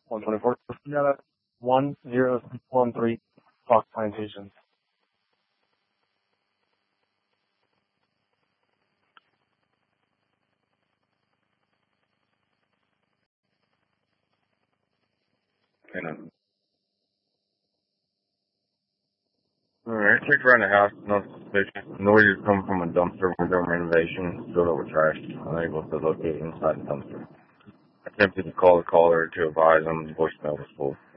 124. Yeah, that's 10613 Fox Plantations. And alright, checked around the house, no suspicion. Noise is coming from a dumpster when doing renovation, filled up with trash, unable to locate inside the dumpster. Attempted to call the caller to advise him the voicemail was full.